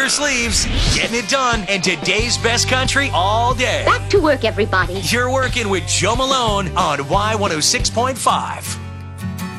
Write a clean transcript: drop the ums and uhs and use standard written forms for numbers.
their sleeves, getting it done, and today's best country all day. Back to work, everybody. You're working with Joe Malone on Y106.5.